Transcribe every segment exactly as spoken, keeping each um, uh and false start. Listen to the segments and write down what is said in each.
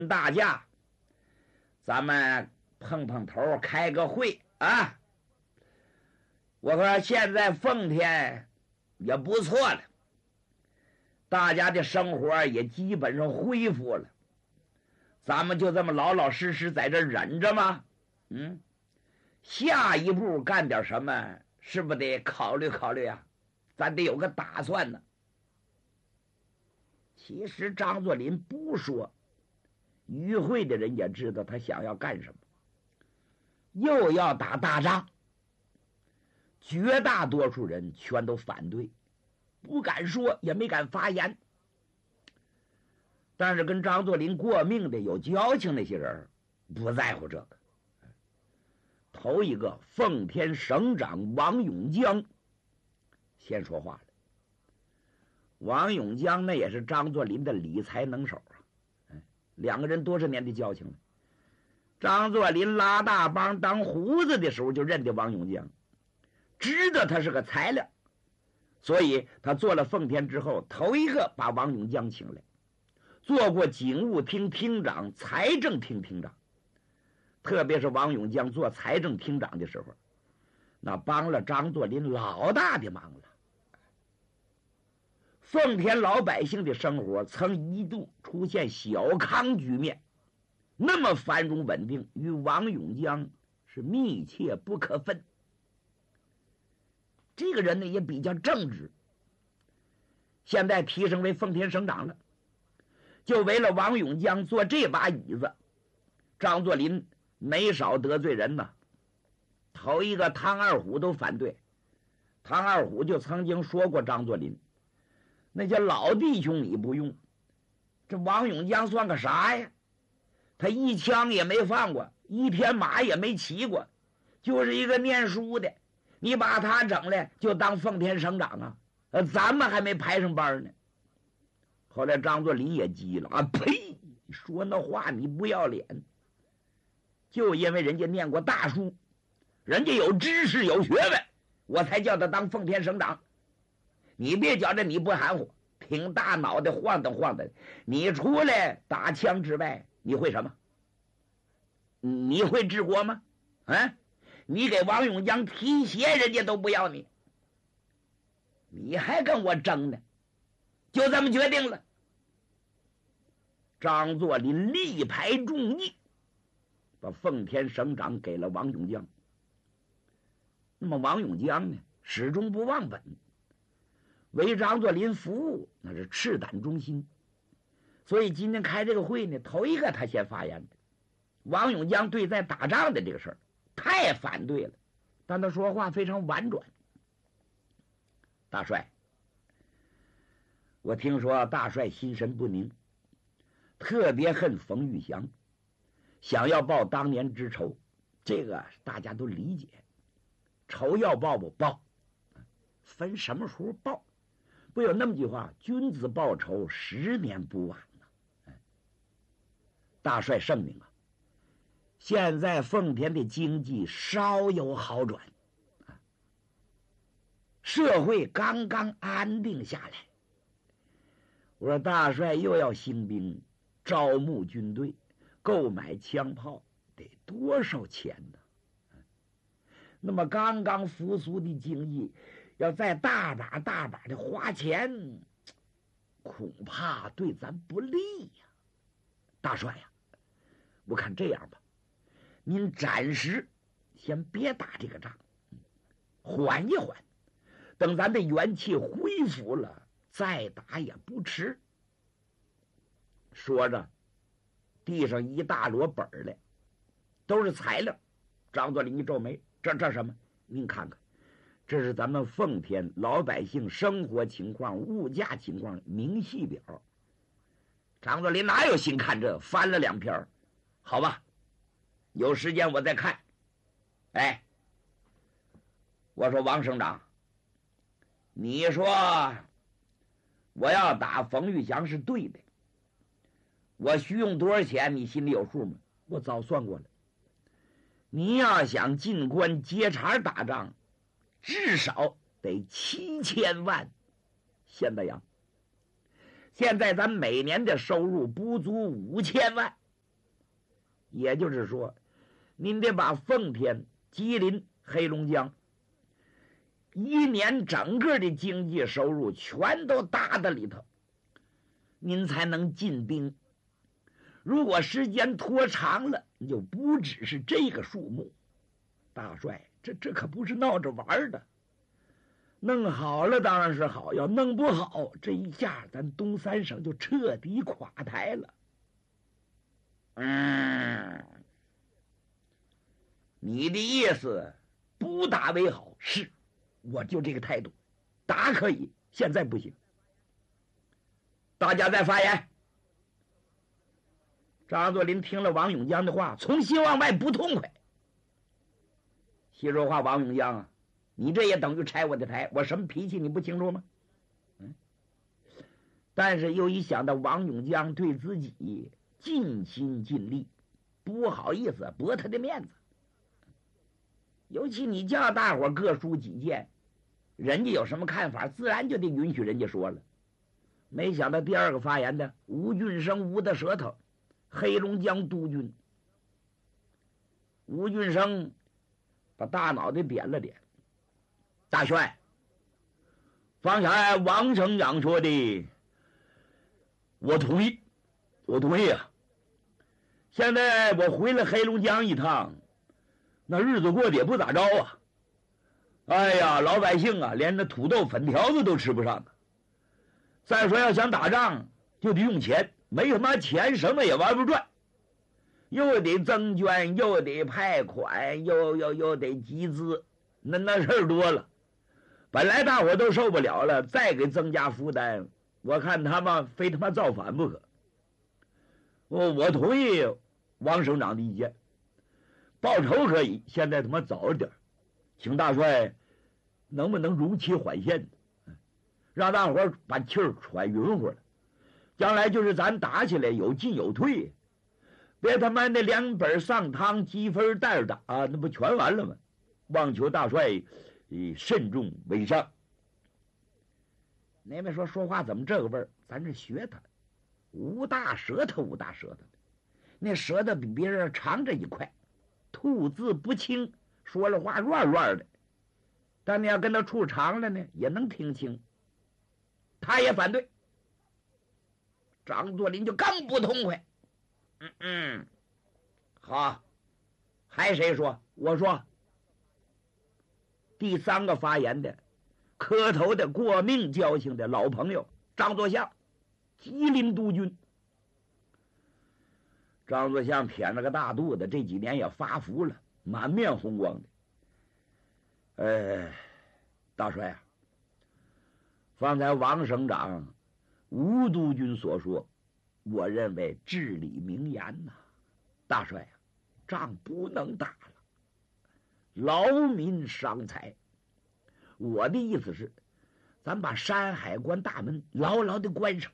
大家，咱们碰碰头，开个会啊！我说现在奉天也不错了，大家的生活也基本上恢复了，咱们就这么老老实实在这忍着吗？嗯，下一步干点什么，是不是得考虑考虑啊？咱得有个打算呢。其实张作霖不说，与会的人也知道他想要干什么，又要打大仗，绝大多数人全都反对，不敢说，也没敢发言。但是跟张作霖过命的有交情那些人不在乎这个。头一个奉天省长王永江先说话了。王永江那也是张作霖的理财能手啊，两个人多少年的交情了。张作霖拉大帮当胡子的时候就认得王永江，知道他是个材料，所以他做了奉天之后，头一个把王永江请来，做过警务厅厅长、财政厅厅长。特别是王永江做财政厅长的时候，那帮了张作霖老大的忙了。奉天老百姓的生活曾一度出现小康局面，那么繁荣稳定，与王永江是密切不可分。这个人呢也比较正直，现在提升为奉天省长了，就为了王永江坐这把椅子，张作霖没少得罪人呢。头一个汤二虎都反对，汤二虎就曾经说过张作霖，那些老弟兄你不用，这王永江算个啥呀？他一枪也没放过，一天马也没骑过，就是一个念书的，你把他整来就当奉天省长啊？呃，咱们还没排上班呢。后来张作霖也急了啊，呸！你说那话你不要脸，就因为人家念过大书，人家有知识有学问，我才叫他当奉天省长。你别觉着你不含糊，挺大脑袋晃荡晃荡，你除了打枪之外，你会什么？你会治国吗？啊，你给王永江提鞋，人家都不要你，你还跟我争呢？就这么决定了。张作霖力排众议，把奉天省长给了王永江。那么王永江呢，始终不忘本，为张作霖服务那是赤胆忠心，所以今天开这个会呢，头一个他先发言的。王永江对在打仗的这个事儿太反对了，但他说话非常婉转。大帅，我听说大帅心神不宁，特别恨冯玉祥，想要报当年之仇，这个大家都理解。仇要报不报，分什么时候报？不有那么句话，君子报仇，十年不晚呢。大帅圣明啊，现在奉天的经济稍有好转，社会刚刚安定下来。我说大帅又要兴兵，招募军队，购买枪炮，得多少钱呢？那么刚刚复苏的经济，要再大把大把的花钱，恐怕对咱不利呀。大帅呀，我看这样吧，您暂时先别打这个仗，缓一缓，等咱的元气恢复了再打也不迟。说着地上一大摞本儿来，都是材料。张作霖一皱眉，这这什么？您看看，这是咱们奉天老百姓生活情况、物价情况明细表。张作霖哪有心看这？翻了两篇，好吧，有时间我再看。哎，我说王省长，你说我要打冯玉祥是对的，我需用多少钱你心里有数吗？我早算过了。你要想进关接茬打仗，至少得七千万现在洋。现在咱每年的收入不足五千万， 也就是说，您得把奉天、吉林、黑龙江一年整个的经济收入全都搭在里头，您才能进兵。如果时间拖长了，你就不只是这个数目。大帅，这这可不是闹着玩的。弄好了当然是好，要弄不好，这一下咱东三省就彻底垮台了。嗯，你的意思不打为好？是，我就这个态度。打可以，现在不行。大家再发言。张作霖听了王永江的话，从心往外不痛快。细说话，王永江啊，你这也等于拆我的台，我什么脾气你不清楚吗？嗯。但是又一想到王永江对自己尽心尽力，不好意思驳他的面子。尤其你叫大伙各抒己见，人家有什么看法，自然就得允许人家说了。没想到第二个发言的吴俊生，吴的舌头，黑龙江督军。吴俊生把大脑袋点了点。大帅，方才王省长说的，我同意，我同意啊。现在我回了黑龙江一趟，那日子过得也不咋着啊。哎呀，老百姓啊，连那土豆粉条子都吃不上啊。再说要想打仗，就得用钱，没什么钱，什么也玩不转。又得增捐，又得派款，又又又得集资，那那事儿多了。本来大伙都受不了了，再给增加负担，我看他们非他妈造反不可。我我同意王省长的意见，报仇可以，现在他妈早点，请大帅能不能如期缓线，让大伙把气儿喘匀乎了，将来就是咱打起来有进有退，别他妈的两本上汤积分带打、啊，那不全完了吗？望求大帅以慎重为上。那边说说话怎么这个味儿？咱这学他，无大舌头无大舌头的，那舌头比别人长着一块，吐字不清，说了话乱乱的。但你要跟他处长了呢，也能听清。他也反对，张作霖就更不痛快。嗯嗯，好，还谁说？我说。第三个发言的，磕头的过命交情的老朋友张作相，吉林督军。张作相腆了个大肚子，这几年也发福了，满面红光的。呃，大帅啊，方才王省长、吴督军所说，我认为至理名言呐、啊。大帅啊，仗不能打了，劳民伤财。我的意思是，咱把山海关大门牢牢的关上，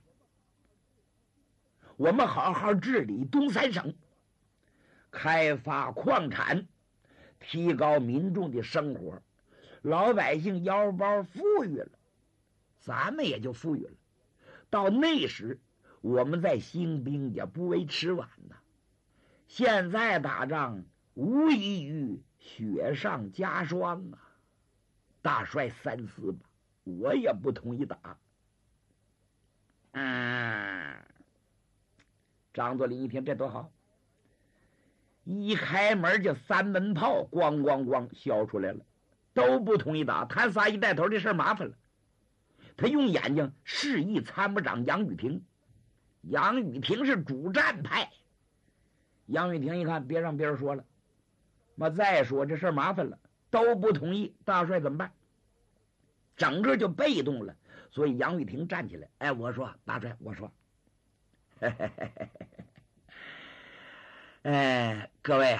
我们好好治理东三省，开发矿产，提高民众的生活，老百姓腰包富裕了，咱们也就富裕了。到那时，我们再兴兵也不为迟晚呐。现在打仗无异于雪上加霜啊！大帅三思吧，我也不同意打。嗯，张作霖一听这多好，一开门就三门炮咣咣咣削出来了，都不同意打。他仨一带头，这事儿麻烦了。他用眼睛示意参谋长杨宇霆，杨宇霆是主战派。杨宇霆一看，别让别人说了，那再说这事儿麻烦了，都不同意，大帅怎么办？整个就被动了。所以杨宇霆站起来，哎，我说大帅，我说，嘿嘿嘿嘿嘿哎，各位啊，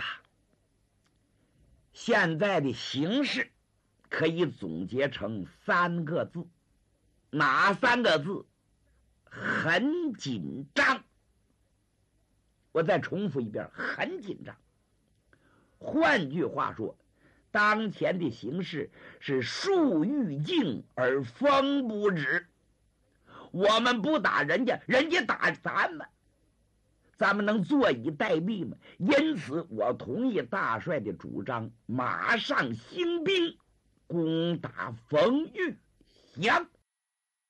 现在的形势可以总结成三个字，哪三个字？很紧张。我再重复一遍，很紧张。换句话说，当前的形势是树欲静而风不止。我们不打人家，人家打咱们， 咱们能坐以待毙吗？因此，我同意大帅的主张，马上兴兵攻打冯玉祥。